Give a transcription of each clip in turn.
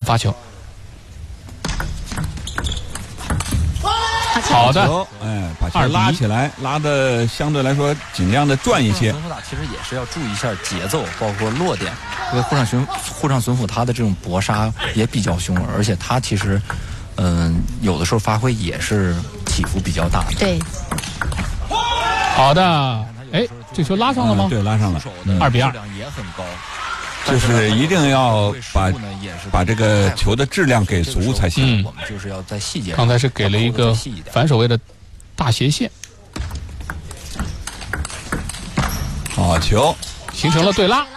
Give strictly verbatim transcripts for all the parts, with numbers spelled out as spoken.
发球。好的， 哎，把球拉起来，拉的相对来说尽量的转一些。 孙辅打其实也是要注意一下节奏，包括落点，因为沪上孙沪上孙辅他的这种搏杀也比较凶，而且他其实，嗯、呃，有的时候发挥也是起伏比较大的。 对。 好的，哎，这球拉上了吗？ 嗯、对，拉上了， 二比二， 也很高。 就是一定要把把这个球的质量给足才行。 嗯，我们就是要在细节。 刚才是给了一个反手位的大斜线， 好球， 形成了对拉。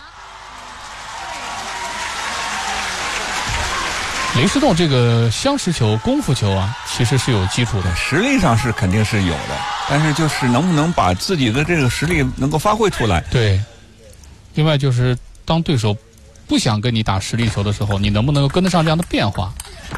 林诗栋这个相持球、功夫球啊，其实是有基础的， 实力上是肯定是有的，但是就是能不能把自己的这个实力能够发挥出来。 对，另外就是。当对手不想跟你打实力球的时候，你能不能够跟得上这样的变化？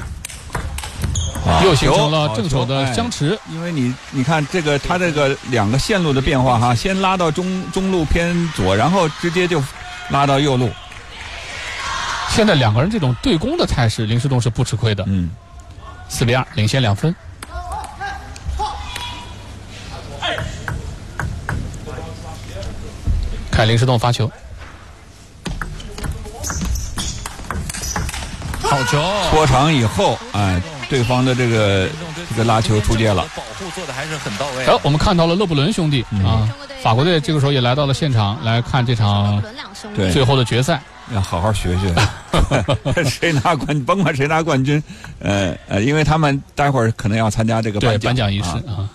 又形成了正手的相持。 因为你你看这个他这个两个线路的变化哈，先拉到中中路偏左，然后直接就拉到右路。 现在两个人这种对攻的态势，林诗栋是不吃亏的。 嗯， 四比二，领先两分。看林诗栋发球。 好球！ 拖长以后，哎，对方的这个这个拉球出界了， 保护做的还是很到位。 好，我们看到了勒布伦兄弟、嗯、啊，法国队这个时候也来到了现场来看这场最后的决赛， 要好好学学，谁拿冠，甭管谁拿冠军，呃呃，因为他们待会儿可能要参加这个颁奖仪式啊。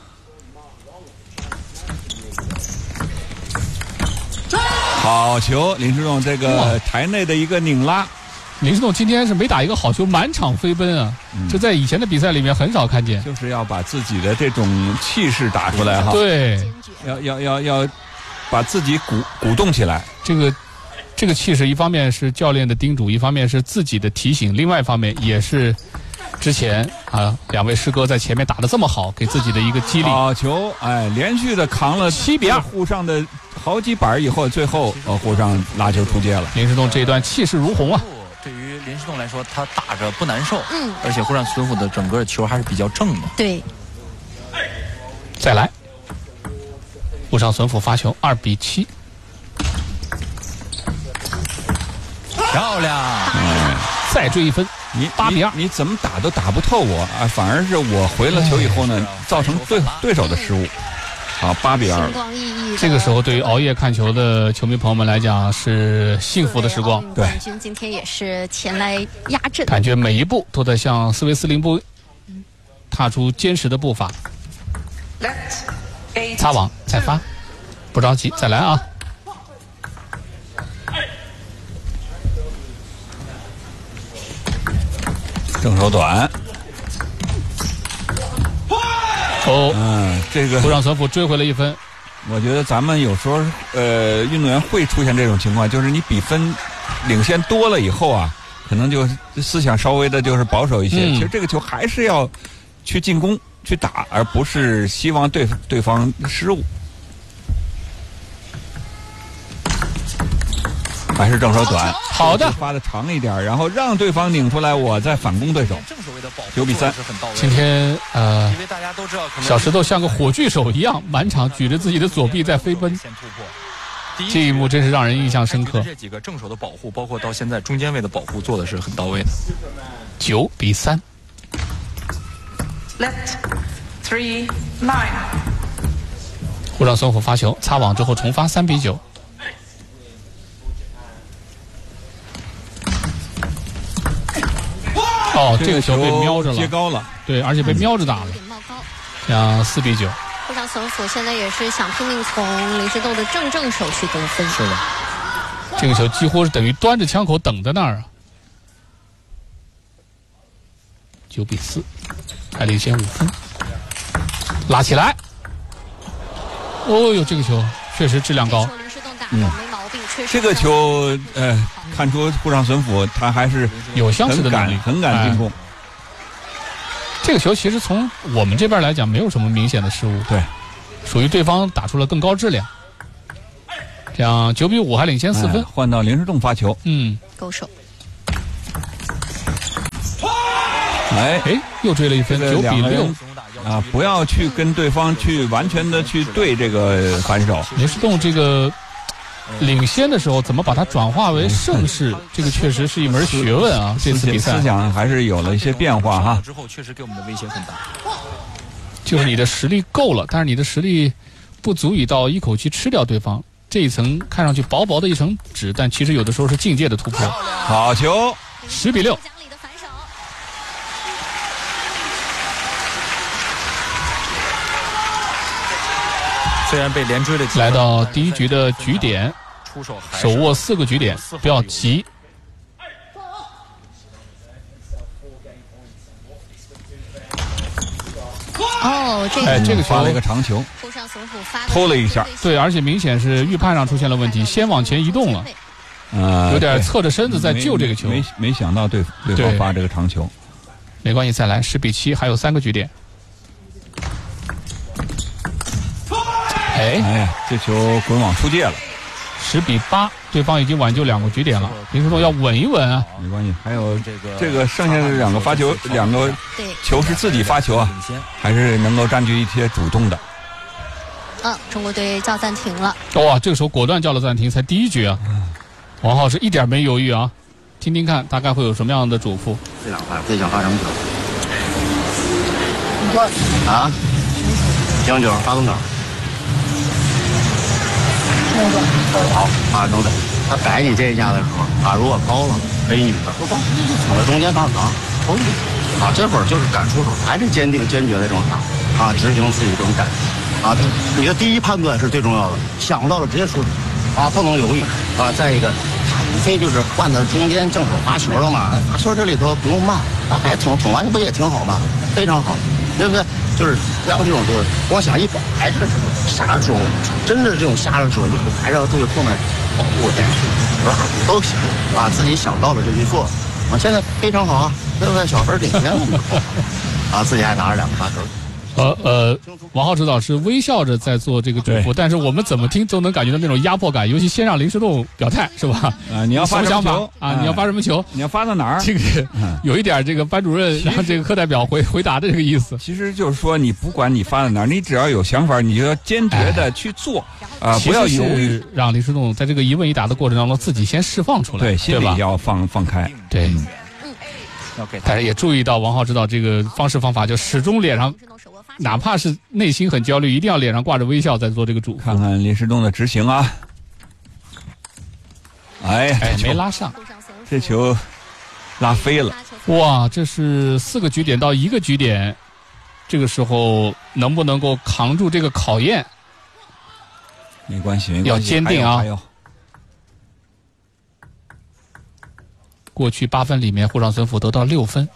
好球，林诗栋这个台内的一个拧拉。 林诗栋今天是没打一个好球，满场飞奔啊！嗯、这在以前的比赛里面很少看见。 就是要把自己的这种气势打出来哈。 对， 要要要要把自己鼓鼓动起来。 这个这个气势，一方面是教练的叮嘱，一方面是自己的提醒，另外一方面也是之前啊两位师哥在前面打得这么好，给自己的一个激励。 好球，哎，连续的扛了七比二， 沪上的好几板以后，最后呃沪上拉球出界了。 林诗栋这一段气势如虹啊！ 对于林诗栋来说，他打着不难受，嗯，而且沪上孙辅的整个球还是比较正的。 对， 再来，沪上孙辅发球，二比七， 漂亮！ 嗯， 再追一分， 你八比二， 你怎么打都打不透我啊！反而是我回了球以后呢，造成对对手的失误。好，八比二。 这个时候，对于熬夜看球的球迷朋友们来讲，是幸福的时光。 对，冠军今天也是前来压阵， 感觉每一步都在向斯维斯林布踏出坚实的步伐。擦网再发，不着急，再来啊！ 正手短。 哦， 嗯，这个不让孙辅追回了一分。 我觉得咱们有时候呃，运动员会出现这种情况，就是你比分领先多了以后啊，可能就思想稍微的就是保守一些。嗯、其实这个球还是要去进攻去打，而不是希望对对方失误。还是正手短， 好的， 发的长一点，然后让对方拧出来，我再反攻对手。九比三。 今天呃，小石头像个火炬手一样，满场举着自己的左臂在飞奔。这一幕真是让人印象深刻。 这几个正手的保护，包括到现在中间位的保护做的是很到位的。 九比三。 Left three nine。 沪上孙辅发球，擦网之后重发，三比九。哦，这个球被瞄着了， 接高了， 对，而且被瞄着打了，这样四比九。 沪上孙辅现在也是想拼命从林诗栋的正正手去得分。 是的， 这个球几乎是等于端着枪口等在那儿啊。九比四，还领先五分，拉起来。哦呦，这个球确实质量高。 嗯，这个球呃，看出沪上孙辅他还是有相似的能力， 很敢进攻。哎、 这个球其实从我们这边来讲，没有什么明显的失误， 对， 属于对方打出了更高质量。这样九比五还领先四分， 哎、换到林诗栋发球， 嗯， 勾手。 哎哎，又追了一分， 这个九比六两个人。啊，不要去跟对方去完全的去对这个反手。 林诗栋这个领先的时候，怎么把它转化为胜势，这个确实是一门学问啊。这次比赛思想还是有了一些变化哈。 之后确实给我们的威胁很大。 就是你的实力够了，但是你的实力不足以到一口气吃掉对方。这一层看上去薄薄的一层纸，但其实有的时候是境界的突破。 好球， 十比六。 虽然被连追了， 来到第一局的局点， 出手手握四个局点，不要急。 哦，这哎， 个这个球发了一个长球， 后上松浦发偷了一下， 对，而且明显是预判上出现了问题，先往前移动了， 呃， 有点侧着身子在救这个球。 没没想到对对方发这个长球， 没关系，再来，十比七，还有三个局点。哎哎呀，这球滚网出界了， 十比八，对方已经挽救两个局点了。林诗栋要稳一稳啊。 没关系，还有这个这个剩下的两个发球，两个球是自己发球啊，还是能够占据一些主动的。 嗯，中国队叫暂停了。 哇，这个时候果断叫了暂停，才第一局啊。王浩是一点没犹豫啊，听听看大概会有什么样的嘱咐。 这两块这想发什么球？啊？将球发动球。好，啊，等等，他摆你这一下的时候，啊，如果高了，可以女的不高，我在中间放挡，可以。啊，这会儿就是敢出手，还是坚定坚决的这种打，啊，执行自己这种感觉，啊，你的第一判断是最重要的，想到了直接出手，啊，不能犹豫，啊，再一个，无非就是换到中间正手发球了嘛，发球这里头不用慢，啊，还捅捅完不也挺好吗？非常好，对不对？就是不要这种就是光想一摆，还是啥时候真的这种下的时候，你还是要注意后面保护点，都行啊，自己想到了就去做，啊，现在非常好啊，对不对？小分领先了，啊，自己还拿着两个发球。 呃呃，王浩指导是微笑着在做这个嘱咐，但是我们怎么听都能感觉到那种压迫感，尤其先让林诗栋表态是吧？ 啊，你要发什么球啊？你要发什么球？ 你要发到哪儿？ 这个有一点这个班主任让这个课代表回回答的这个意思。 其实就是说，你不管你发到哪儿，你只要有想法，你就要坚决的去做啊，不要犹豫。 让林诗栋在这个一问一答的过程当中，自己先释放出来， 对，心里要放放开。 对。但是也注意到王浩指导这个方式方法，就始终脸上，哪怕是内心很焦虑，一定要脸上挂着微笑在做这个主。 看看林诗栋的执行啊，哎哎，没拉上， 这球拉飞了。 哇，这是四个局点到一个局点，这个时候能不能够扛住这个考验？ 没关系，没关系， 要坚定啊！ 还有还有过去八分里面，沪上村府得到六分，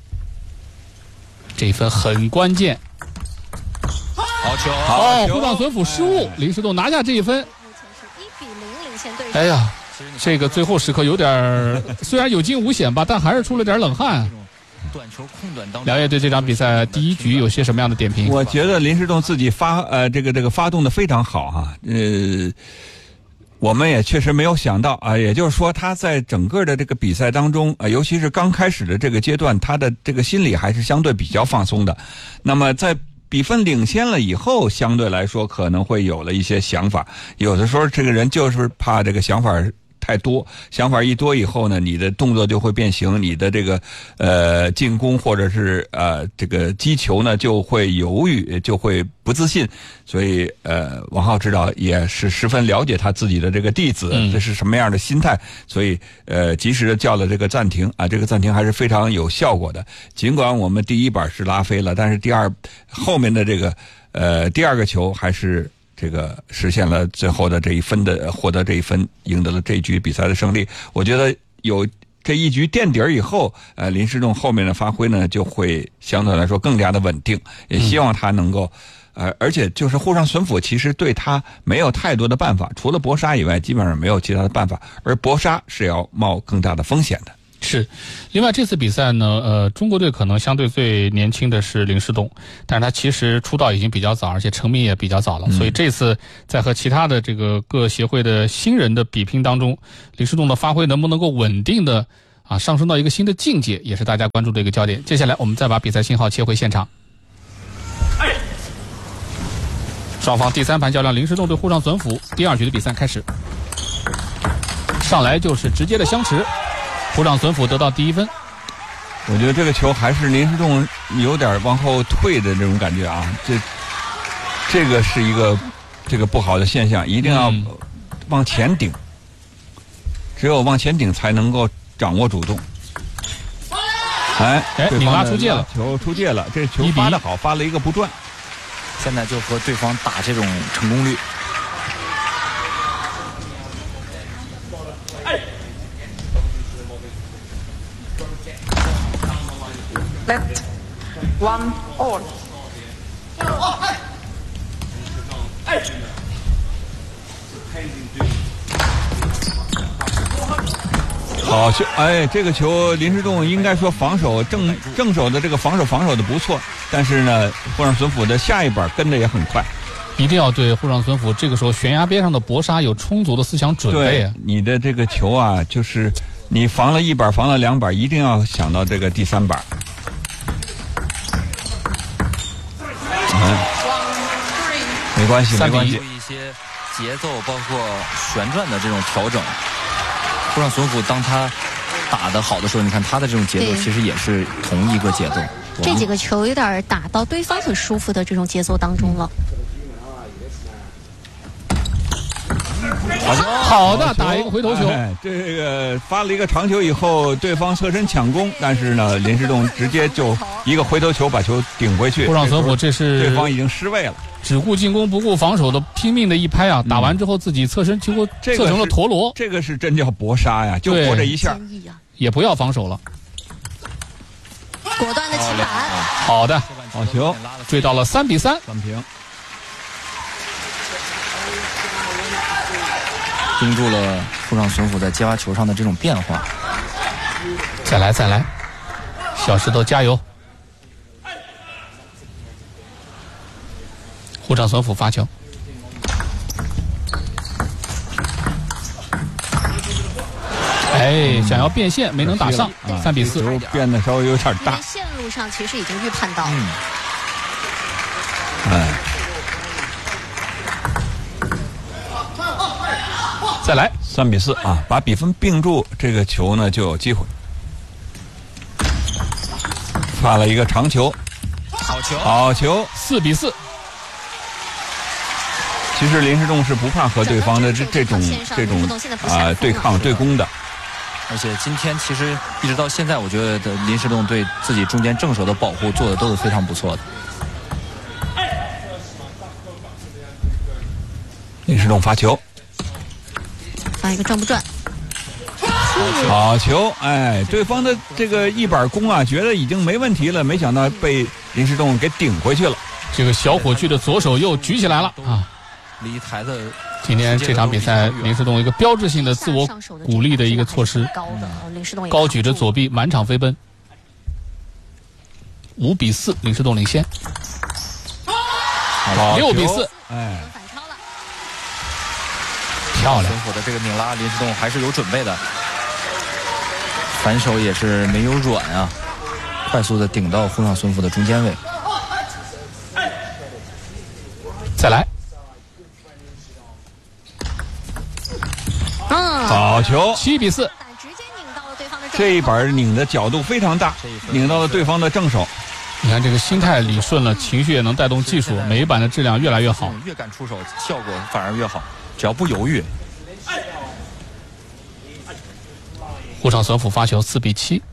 这一分很关键。 好球！ 哦，沪上村府失误，林诗栋拿下这一分。 目前是一比零领先对手。 哎呀，这个最后时刻有点，虽然有惊无险吧，但还是出了点冷汗。 短球空短当中， 两位对这场比赛第一局有些什么样的点评？ 我觉得林诗栋自己发呃这个这个发动的非常好哈、啊，呃。我们也确实没有想到啊，也就是说他在整个的这个比赛当中啊，尤其是刚开始的这个阶段，他的这个心理还是相对比较放松的。那么在比分领先了以后，相对来说可能会有了一些想法。有的时候这个人就是怕这个想法太多，想法一多以后呢，你的动作就会变形，你的这个呃进攻或者是呃这个击球呢就会犹豫，就会不自信。所以呃，王浩指导也是十分了解他自己的这个弟子，这是什么样的心态，所以呃及时的叫了这个暂停啊，这个暂停还是非常有效果的。尽管我们第一板是拉飞了，但是第二后面的这个呃第二个球还是。这个实现了最后的这一分的获得这一分，赢得了这一局比赛的胜利。我觉得有这一局垫底儿以后，呃，林诗栋后面的发挥呢就会相对来说更加的稳定。也希望他能够，呃，而且就是沪上村府其实对他没有太多的办法，除了搏杀以外，基本上没有其他的办法。而搏杀是要冒更大的风险的。 是，另外这次比赛呢，呃，中国队可能相对最年轻的是林诗栋，但是他其实出道已经比较早，而且成名也比较早了，嗯、所以这次在和其他的这个各协会的新人的比拼当中，林诗栋的发挥能不能够稳定的啊，上升到一个新的境界，也是大家关注的一个焦点。接下来我们再把比赛信号切回现场。双方第三盘较量，林诗栋对沪上隼辅，第二局的比赛开始。上来就是直接的相持，沪上隼辅得到第一分。 我觉得这个球还是林诗栋有点往后退的这种感觉啊，这这个是一个这个不好的现象，一定要往前顶，只有往前顶才能够掌握主动。哎， 哎，拧拉出界了， 球出界了，这球发得好，发了一个不转。 现在就和对方打这种成功率。 Left, one all. 好球！哎，这个球林诗栋应该说防守正正手的这个防守防守的不错，但是呢，沪上隼辅的下一板跟的也很快。 一定要对沪上隼辅这个时候悬崖边上的搏杀有充足的思想准备啊！ 你的这个球啊，就是你防了一板，防了两板，一定要想到这个第三板。嗯，没关系，没关系。 一些节奏，包括旋转的这种调整。沪上隼辅当他打得好的时候，你看他的这种节奏其实也是同一个节奏。 这几个球有点打到对方很舒服的这种节奏当中了。 好的，打一个回头球。 哎，这个发了一个长球以后，对方侧身抢攻，但是呢，林诗栋直接就一个回头球把球顶回去。 沪上隼辅这是对方已经失位了， 只顾进攻不顾防守的拼命的一拍啊！打完之后自己侧身几乎侧成了陀螺， 这个是真叫搏杀呀，就搏这一下， 也不要防守了， 果断的起板。 好的， 好球， 追到了三比三， 三平。 盯住了沪上隼辅在接发球上的这种变化。 再来再来，小石头加油！沪上隼辅发球，哎，想要变线没能打上，三比四， 变得稍微有点大。 线路上其实已经预判到了。 嗯，哎。 再来三比四啊，把比分并住，这个球呢就有机会。发了一个长球， 好球， 好球， 四比四。 其实林诗栋是不怕和对方的这这种这种啊、呃、对抗对攻的。 而且今天其实一直到现在，我觉得林诗栋对自己中间正手的保护做的都是非常不错的。 林诗栋发球。 发一个正不转， 好球！哎，对方的这个一板攻啊，觉得已经没问题了，没想到被林诗栋给顶回去了。 这个小火炬的左手又举起来了啊！ 离台的今天这场比赛，林诗栋一个标志性的自我鼓励的一个措施，高举着左臂满场飞奔。五比四，林诗栋领先。六比四， 哎。 漂亮！ 隼辅的这个拧拉，林诗栋还是有准备的，反手也是没有软啊，快速的顶到沪上隼辅的中间位。 再来， 嗯， 好球， 七比四， 直接拧到了对方的这一板拧的角度非常大，拧到了对方的正手。 你看这个心态理顺了，情绪也能带动技术，每一板的质量越来越好， 越敢出手，效果反而越好。只要不犹豫。 沪上隼辅发球四比七。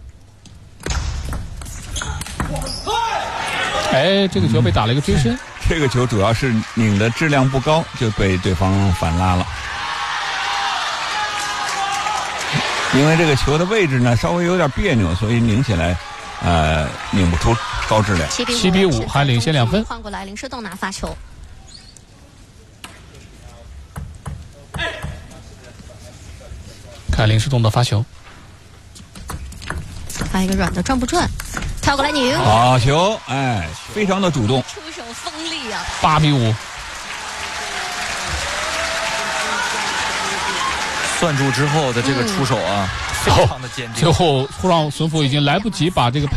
哎，这个球被打了一个追身、嗯。 这个球主要是拧的质量不高，就被对方反拉了。因为这个球的位置呢稍微有点别扭，所以拧起来，呃，拧不出高质量。 七比五，还领先两分。 换过来，林诗栋拿发球。 看林诗栋的发球， 发一个软的转不转，跳过来拧， 好球，哎，非常的主动， 出手锋利啊！ 八比五， 算住之后的这个出手啊， 嗯、 最后常的坚定最后沪上巡抚已经来不及把这个